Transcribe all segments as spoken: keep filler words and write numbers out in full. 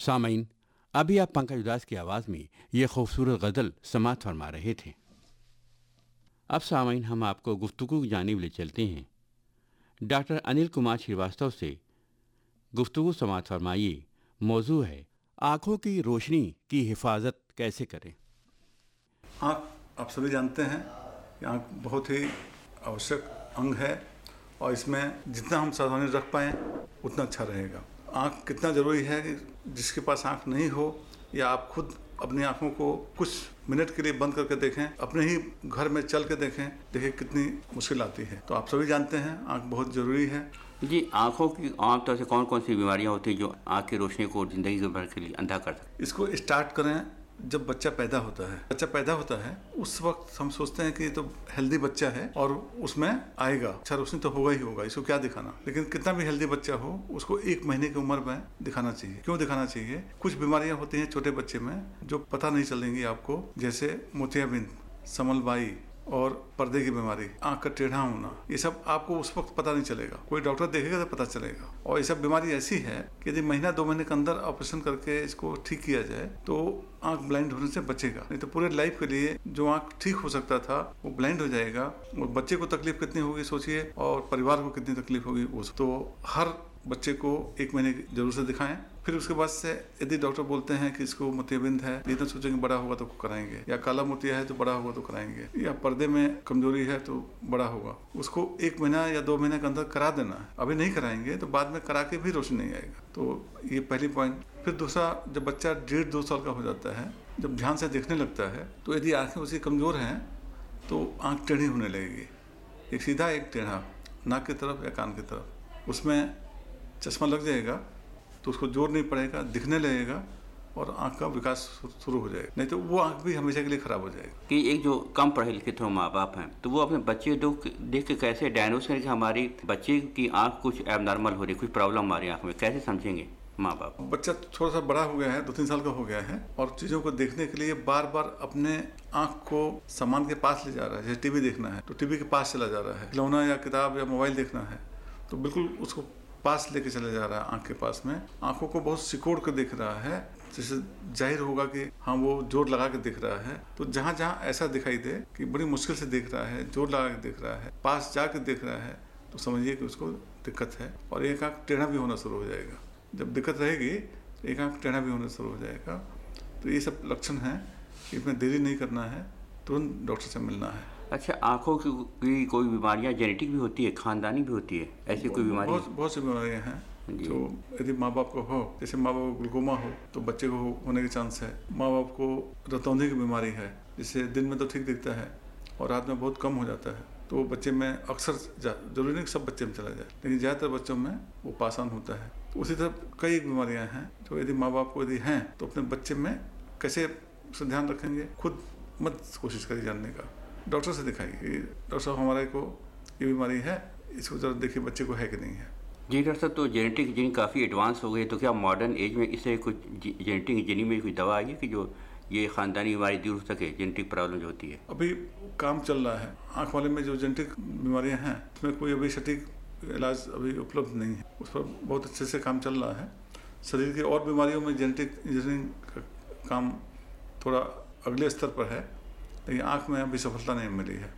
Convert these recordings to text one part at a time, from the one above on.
सामीन, अभी आप पंकज उदास की आवाज़ में ये खूबसूरत गज़ल समात फरमा रहे थे। अब सामीन, हम आपको गुफ्तगू की जानिब ले चलते हैं। डॉक्टर अनिल कुमार श्रीवास्तव से गुफ्तगू समात फरमाइए। मौजू है आँखों की रोशनी की हिफाजत कैसे करें। आँख आप सभी जानते हैं कि आँख बहुत ही आवश्यक अंग है और इसमें जितना हम सावधानी रख पाएँ उतना अच्छा रहेगा। आँख कितना ज़रूरी है कि जिसके पास आँख नहीं हो या आप खुद अपनी आँखों को कुछ मिनट के लिए बंद करके देखें, अपने ही घर में चल के देखें, देखिए कितनी मुश्किल आती है। तो आप सभी जानते हैं आँख बहुत ज़रूरी है। जी, आँखों की आमतौर से कौन कौन सी बीमारियां होती हैं जो आँख की रोशनी को ज़िंदगी भर के लिए अंधा कर सकती हैं? इसको स्टार्ट करें जब बच्चा पैदा होता है। बच्चा पैदा होता है उस वक्त हम सोचते हैं कि ये तो हेल्दी बच्चा है और उसमें आएगा अच्छा रोशनी तो होगा ही होगा, इसको क्या दिखाना। लेकिन कितना भी हेल्दी बच्चा हो उसको एक महीने की उम्र में दिखाना चाहिए। क्यों दिखाना चाहिए? कुछ बीमारियां होती हैं छोटे बच्चे में जो पता नहीं चलेंगी आपको, जैसे मोतियाबिंद, समलबाई और पर्दे की बीमारी, आंख का टेढ़ा होना, ये सब आपको उस वक्त पता नहीं चलेगा। कोई डॉक्टर देखेगा तो पता चलेगा। और ये सब बीमारी ऐसी है कि यदि महीना दो महीने के अंदर ऑपरेशन करके इसको ठीक किया जाए तो आंख ब्लाइंड होने से बचेगा। नहीं तो पूरे लाइफ के लिए जो आंख ठीक हो सकता था वो ब्लाइंड हो जाएगा। और बच्चे को तकलीफ कितनी होगी सोचिए, और परिवार को कितनी तकलीफ होगी। तो हर बच्चे को एक महीने जरूर से दिखाएं। फिर उसके बाद से यदि डॉक्टर बोलते हैं कि इसको मोतियाबिंद है, ये तो सोचेंगे बड़ा होगा तो कराएंगे, या काला मोतिया है तो बड़ा होगा तो कराएंगे, या पर्दे में कमजोरी है तो बड़ा होगा, उसको एक महीना या दो महीने के अंदर करा देना है। अभी नहीं कराएंगे तो बाद में करा के भी रोशनी नहीं आएगा। तो ये पहली पॉइंट। फिर दूसरा, जब बच्चा डेढ़ दो साल का हो जाता है, जब ध्यान से देखने लगता है तो यदि आँखें उसकी कमज़ोर हैं तो आँख टेढ़ी होने लगेगी, एक सीधा एक टेढ़ा, नाक की तरफ या कान की तरफ। उसमें चश्मा लग जाएगा तो उसको जोर नहीं पड़ेगा, दिखने लगेगा और आँख का विकास शुरू हो जाएगा। नहीं तो वो आँख भी हमेशा के लिए ख़राब हो जाएगी। कि एक जो कम पढ़े लिखे थोड़े माँ बाप हैं तो वो अपने बच्चे देख के कैसे डायग्नोस करें कि हमारी बच्चे की आँख कुछ एबनॉर्मल हो रही, कुछ प्रॉब्लम हमारी आँख में, कैसे समझेंगे माँ बाप? बच्चा थोड़ा सा बड़ा हो गया है, दो तीन साल का हो गया है और चीज़ों को देखने के लिए बार बार अपने आँख को सामान के पास ले जा रहा है। जैसे टीवी देखना है तो टीवी के पास चला जा रहा है, खिलौना या किताब या मोबाइल देखना है तो बिल्कुल उसको पास लेके चले जा रहा है, आँख के पास में। आँखों को बहुत सिकोड़ कर देख रहा है, जैसे जाहिर होगा कि हाँ वो जोर लगा के देख रहा है। तो जहाँ जहाँ ऐसा दिखाई दे कि बड़ी मुश्किल से देख रहा है, जोर लगा के देख रहा है, पास जा के देख रहा है, तो समझिए कि उसको दिक्कत है। और एक आँख टेढ़ा भी होना शुरू हो जाएगा। जब दिक्कत रहेगी तो एक आँख टेढ़ा भी होना शुरू हो जाएगा। तो ये सब लक्षण हैं, इसमें देरी नहीं करना है, तुरंत डॉक्टर से मिलना है। अच्छा, आँखों की कोई बीमारियाँ जेनेटिक भी होती है, खानदानी भी होती है, ऐसी कोई बीमारी? बहुत बहुत सी बीमारियाँ हैं जो यदि माँ बाप को हो, जैसे माँ बाप को ग्लूकोमा हो तो बच्चे को होने के चांस है। माँ बाप को रतौंधी की बीमारी है, जिससे दिन में तो ठीक दिखता है और रात में बहुत कम हो जाता है, तो बच्चे में अक्सर, जरूरी नहीं कि सब बच्चे में चला जाए, लेकिन ज़्यादातर बच्चों में वो पासान होता है। तो उसी तरह कई बीमारियाँ हैं जो यदि माँ बाप को यदि हैं तो अपने बच्चे में कैसे उसका ध्यान रखेंगे, खुद मत कोशिश करिए जानने का, डॉक्टर से दिखाइए। डॉक्टर साहब हमारे को ये बीमारी है, इसको जरा देखिए बच्चे को है कि नहीं है। जी डॉक्टर साहब, तो जेनेटिक इंजीनियरिंग काफ़ी एडवांस हो गई, तो क्या मॉडर्न एज में इससे कुछ जेनेटिक इंजीनियरिंग में कोई दवा आई है कि जो ये ख़ानदानी बीमारी दूर हो सके, जेनेटिक प्रॉब्लम जो होती है? अभी काम चल रहा है आँख वाले में, जो जेनेटिक बीमारियाँ हैं उसमें कोई अभी सटीक इलाज अभी उपलब्ध नहीं है, उस पर बहुत अच्छे से काम चल रहा है। शरीर के और बीमारियों में जेनेटिक इंजीनियरिंग का काम थोड़ा अगले स्तर पर है, लेकिन आँख में अभी सफलता नहीं मिली है।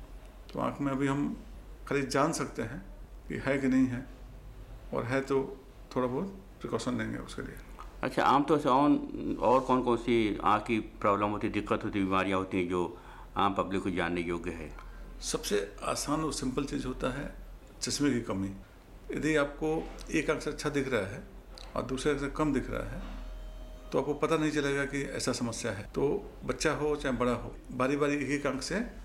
तो आँख में अभी हम खाली जान सकते हैं कि है कि नहीं है, और है तो थोड़ा बहुत प्रिकॉशन लेंगे उसके लिए। अच्छा, आमतौर से और और कौन कौन सी आँख की प्रॉब्लम होती है, दिक्कत होती है, बीमारियाँ होती हैं जो आम पब्लिक को जानने योग्य है? सबसे आसान और सिंपल चीज़ होता है चश्मे की कमी। यदि आपको एक आँख से अच्छा दिख रहा है और दूसरे आँख से कम दिख रहा है तो आपको पता नहीं चलेगा कि ऐसा समस्या है। तो बच्चा हो चाहे बड़ा हो, बारी बारी एक एक आँख से